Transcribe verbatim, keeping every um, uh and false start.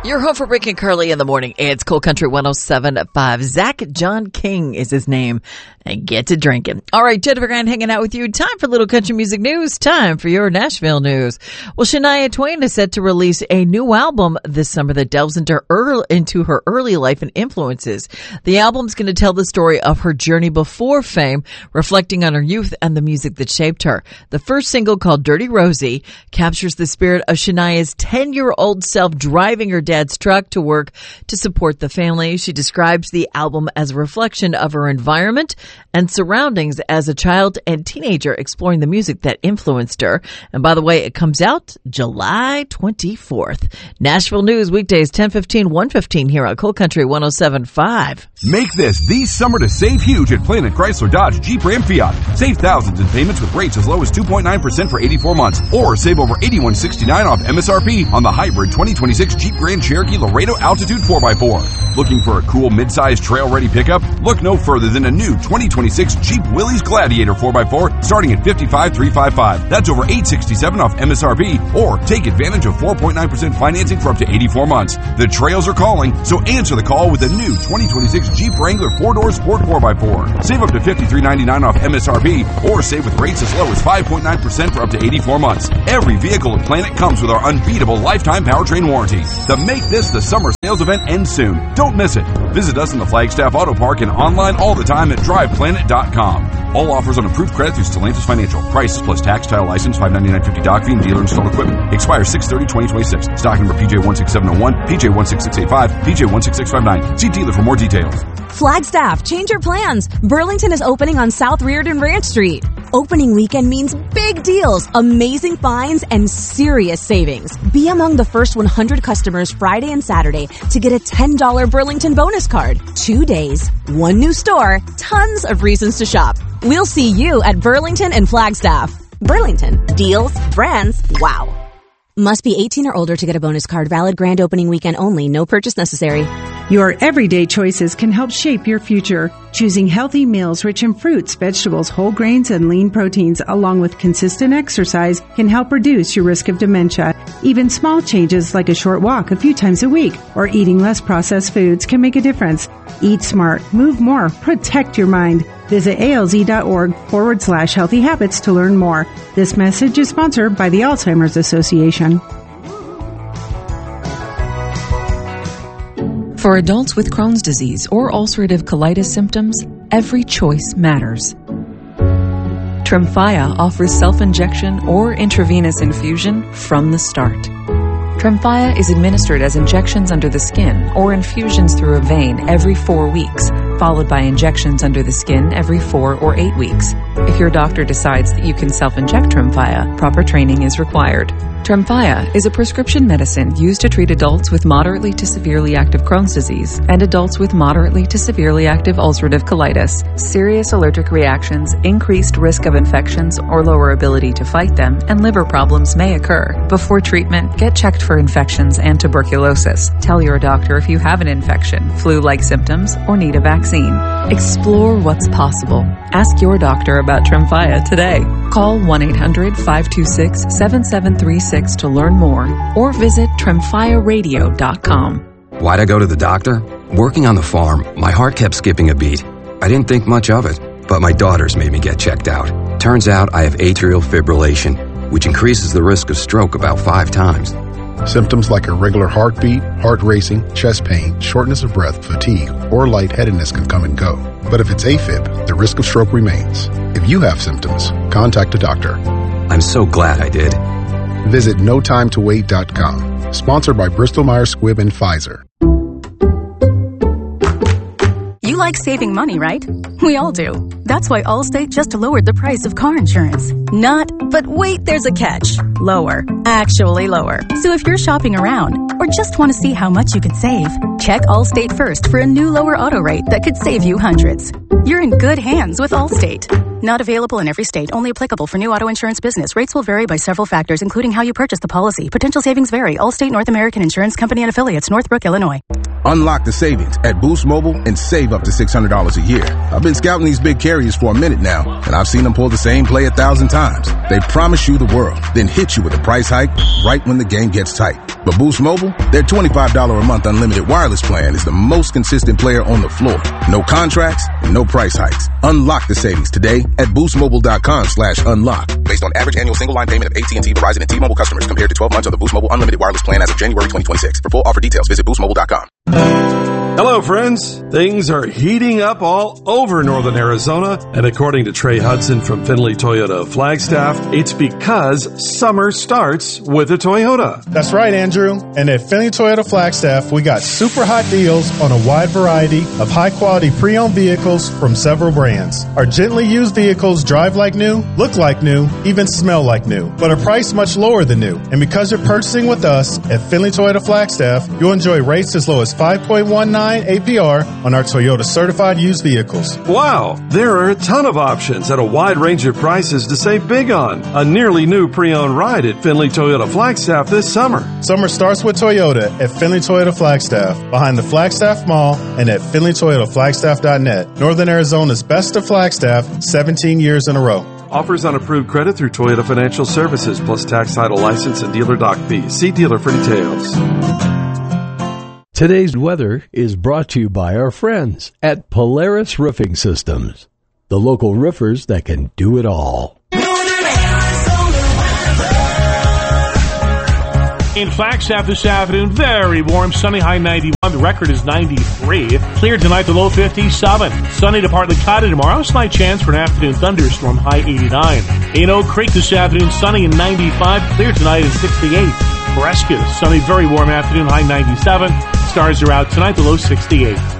You're home for Rick and Carly in the morning. It's Cool Country one oh seven point five. Zach John King is his name. And get to drinking. All right, Jennifer Grant hanging out with you. Time for little country music news. Time for your Nashville news. Well, Shania Twain is set to release a new album this summer that delves into, early, into her early life and influences. The album's going to tell the story of her journey before fame, reflecting on her youth and the music that shaped her. The first single, called Dirty Rosie, captures the spirit of Shania's ten-year-old self driving her dad's truck to work to support the family. She describes the album as a reflection of her environment and surroundings as a child and teenager, exploring the music that influenced her. And by the way, it comes out July twenty-fourth. Nashville News, weekdays ten fifteen, one fifteen here on Cool Country one oh seven point five. Make this the summer to save huge at Planet Chrysler Dodge Jeep Ram Fiat. Save thousands in payments with rates as low as two point nine percent for eighty-four months. Or save over eighty-one sixty-nine off M S R P on the hybrid twenty twenty-six Jeep Grand Cherokee Laredo Altitude four by four. Looking for a cool mid-size trail-ready pickup? Look no further than a new twenty twenty-six Jeep Willys Gladiator four by four starting at fifty-five thousand three hundred fifty-five. That's over eight hundred sixty-seven dollars off M S R P, or take advantage of four point nine percent financing for up to eighty-four months. The trails are calling, so answer the call with a new twenty twenty-six Jeep Wrangler four-door Sport four by four. Save up to fifty-three ninety-nine off M S R P, or save with rates as low as five point nine percent for up to eighty-four months. Every vehicle at Planet comes with our unbeatable lifetime powertrain warranty. The Make This the Summer sales event ends soon. Don't miss it. Visit us in the Flagstaff Auto Park and online all the time at drive planet dot com. All offers on approved credit through Stellantis Financial. Prices plus tax, title, license, five ninety-nine fifty doc fee, and dealer installed equipment. Expires six thirty twenty twenty-six. Stock number P J one six seven oh one, P J one six six eight five, P J one six six five nine. See dealer for more details. Flagstaff, change your plans. Burlington is opening on South Reardon Ranch Street. Opening weekend means big deals, amazing finds, and serious savings. Be among the first one hundred customers Friday and Saturday to get a ten dollars Burlington bonus card. Two days, one new store, tons of reasons to shop. We'll see you at Burlington and Flagstaff. Burlington, deals, brands, wow. Must be eighteen or older to get a bonus card. Valid grand opening weekend only. No purchase necessary. Your everyday choices can help shape your future. Choosing healthy meals rich in fruits, vegetables, whole grains, and lean proteins, along with consistent exercise, can help reduce your risk of dementia. Even small changes like a short walk a few times a week or eating less processed foods can make a difference. Eat smart, move more, protect your mind. Visit alz.org forward slash healthy habits to learn more. This message is sponsored by the Alzheimer's Association. For adults with Crohn's disease or ulcerative colitis symptoms, every choice matters. Tremfya offers self-injection or intravenous infusion from the start. Tremfya is administered as injections under the skin or infusions through a vein every four weeks, followed by injections under the skin every four or eight weeks. If your doctor decides that you can self-inject Tremfya, proper training is required. Tremfya is a prescription medicine used to treat adults with moderately to severely active Crohn's disease and adults with moderately to severely active ulcerative colitis. Serious allergic reactions, increased risk of infections or lower ability to fight them, and liver problems may occur. Before treatment, get checked for infections and tuberculosis. Tell your doctor if you have an infection, flu-like symptoms, or need a vaccine. Explore what's possible. Ask your doctor about Tremfya today. Call one eight hundred five two six seven seven three six to learn more, or visit tremfya radio dot com. Why'd I go to the doctor? Working on the farm, my heart kept skipping a beat. I didn't think much of it, but my daughters made me get checked out. Turns out I have atrial fibrillation, which increases the risk of stroke about five times. Symptoms like irregular heartbeat, heart racing, chest pain, shortness of breath, fatigue, or lightheadedness can come and go. But if it's AFib, the risk of stroke remains. If you have symptoms, contact a doctor. I'm so glad I did. Visit no time to wait dot com. Sponsored by Bristol Myers Squibb and Pfizer. You like saving money, right? We all do. That's why Allstate just lowered the price of car insurance. Not, but wait, there's a catch. Lower. Actually lower. So if you're shopping around or just want to see how much you could save, check Allstate first for a new lower auto rate that could save you hundreds. You're in good hands with Allstate. Not available in every state. Only applicable for new auto insurance business. Rates will vary by several factors, including how you purchase the policy. Potential savings vary. Allstate North American Insurance Company and Affiliates, Northbrook, Illinois. Unlock the savings at Boost Mobile and save up to six hundred dollars a year. I've been scouting these big carriers for a minute now, and I've seen them pull the same play a thousand times. They promise you the world, then hit you with a price hike right when the game gets tight. But Boost Mobile, their twenty-five dollars a month unlimited wireless plan is the most consistent player on the floor. No contracts and no price hikes. Unlock the savings today at boostmobile.com slash unlock. Based on average annual single line payment of A T and T, Verizon, and T-Mobile customers compared to twelve months of the Boost Mobile unlimited wireless plan as of January twenty twenty-six. For full offer details, visit boost mobile dot com. Hello, friends. Things are heating up all over northern Arizona, and according to Trey Hudson from Finley Toyota of Flagstaff, it's because summer starts with a Toyota. That's right, Andrew. And at Finley Toyota Flagstaff, we got super hot deals on a wide variety of high-quality pre-owned vehicles from several brands. Our gently used vehicles drive like new, look like new, even smell like new, but are priced much lower than new. And because you're purchasing with us at Finley Toyota Flagstaff, you'll enjoy rates as low as five point one nine A P R on our Toyota certified used vehicles. Wow, there are a ton of options at a wide range of prices to save big on. A nearly new pre-owned ride at Finley Toyota Flagstaff this summer. Summer starts with Toyota at Finley Toyota Flagstaff, behind the Flagstaff Mall and at finley toyota flagstaff dot net. Northern Arizona's best of Flagstaff, seventeen years in a row. Offers on approved credit through Toyota Financial Services, plus tax, title, license, and dealer doc fees. See dealer for details. Today's weather is brought to you by our friends at Polaris Roofing Systems, the local roofers that can do it all. In Flagstaff this afternoon, very warm, sunny, high ninety-one. The record is ninety-three. Clear tonight, the low fifty-seven. Sunny to partly cloudy tomorrow. Slight chance for an afternoon thunderstorm, high eighty-nine. In Oak Creek this afternoon, sunny and ninety-five. Clear tonight is sixty-eight. Prescott, sunny, very warm afternoon, high ninety-seven. Stars are out tonight, the low sixty-eight.